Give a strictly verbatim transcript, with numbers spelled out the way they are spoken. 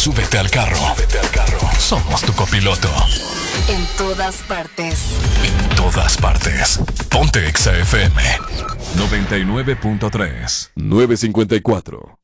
Súbete al carro. Súbete al carro. Somos tu copiloto. En todas partes. En todas partes. Ponte Exa F M. noventa y nueve punto tres. nueve cincuenta y cuatro.